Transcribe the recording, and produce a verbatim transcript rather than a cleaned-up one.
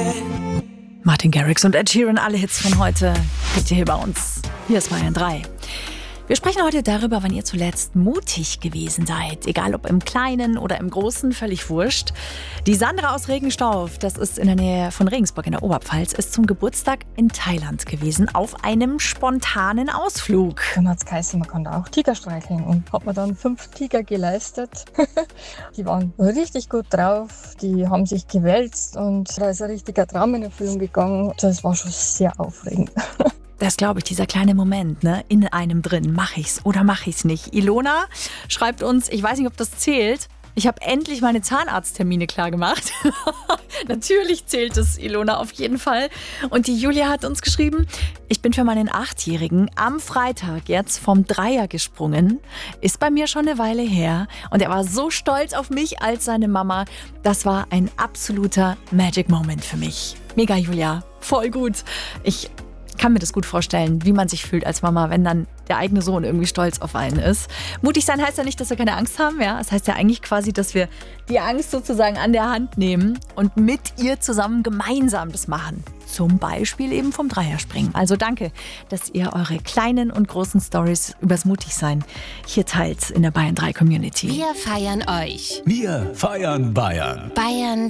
Martin Garrix und Ed Sheeran, alle Hits von heute, bitte hier bei uns. Hier ist Bayern drei. Wir sprechen heute darüber, wann ihr zuletzt mutig gewesen seid. Egal ob im Kleinen oder im Großen, völlig wurscht. Die Sandra aus Regenstauf, das ist in der Nähe von Regensburg in der Oberpfalz, ist zum Geburtstag in Thailand gewesen, auf einem spontanen Ausflug. Dann hat es geheißen, man kann da auch Tiger streicheln und hat mir dann fünf Tiger geleistet. Die waren richtig gut drauf, die haben sich gewälzt und da ist ein richtiger Traum in Erfüllung gegangen. Das war schon sehr aufregend. Das glaube ich, dieser kleine Moment, ne, in einem drin. Mache ich's oder mache ich's nicht? Ilona schreibt uns, ich weiß nicht, ob das zählt. Ich habe endlich meine Zahnarzttermine klar gemacht. Natürlich zählt es, Ilona, auf jeden Fall. Und die Julia hat uns geschrieben, ich bin für meinen Achtjährigen am Freitag jetzt vom Dreier gesprungen. Ist bei mir schon eine Weile her. Und er war so stolz auf mich als seine Mama. Das war ein absoluter Magic Moment für mich. Mega, Julia. Voll gut. Ich kann mir das gut vorstellen, wie man sich fühlt als Mama, wenn dann der eigene Sohn irgendwie stolz auf einen ist. Mutig sein heißt ja nicht, dass wir keine Angst haben. Ja? Das heißt ja eigentlich quasi, dass wir die Angst sozusagen an der Hand nehmen und mit ihr zusammen gemeinsam das machen. Zum Beispiel eben vom Dreierspringen. Also danke, dass ihr eure kleinen und großen Stories übers Mutigsein hier teilt in der Bayern drei Community. Wir feiern euch. Wir feiern Bayern. Bayern